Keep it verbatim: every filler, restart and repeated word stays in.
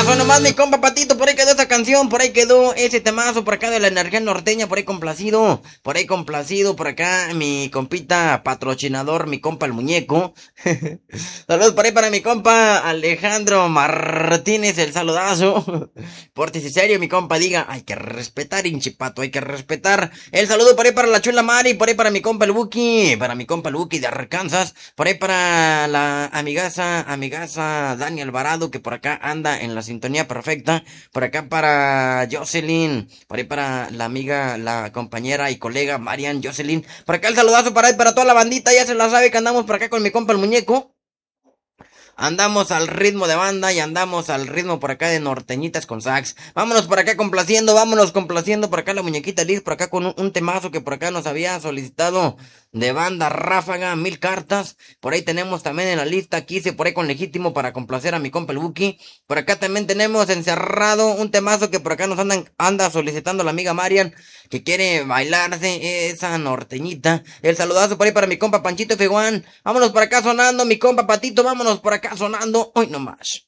pasó nomás, mi compa Patito? Por ahí quedó esa canción, por ahí quedó ese temazo por acá de la energía norteña, por ahí complacido, por ahí complacido, por acá mi compita patrocinador, mi compa el muñeco. Saludos por ahí para mi compa Alejandro Martínez, el saludazo. Pórtese serio, mi compa, diga, hay que respetar, hinchipato, hay que respetar. El saludo por ahí para la chula Mari, por ahí para mi compa el Buki, para mi compa el Buki de Arkansas, por ahí para la amigaza, amigaza Dani Alvarado, que por acá anda en la sintonía perfecta, por acá para Jocelyn, por ahí para la amiga, la compañera y colega Marian Jocelyn, por acá el saludazo para ahí para toda la bandita, ya se la sabe que andamos por acá con mi compa el muñeco. Andamos al ritmo de banda y andamos al ritmo por acá de norteñitas con sax. Vámonos por acá complaciendo, vámonos complaciendo por acá la muñequita Liz, por acá con un, un temazo que por acá nos había solicitado de banda Ráfaga, Mil Cartas. Por ahí tenemos también en la lista quince por ahí con Legítimo para complacer a mi compa el Buki. Por acá también tenemos encerrado un temazo que por acá nos andan, anda solicitando la amiga Marian, que quiere bailarse esa norteñita. El saludazo por ahí para mi compa Panchito Figuán. Vámonos por acá sonando, mi compa Patito, vámonos por acá sonando hoy nomás.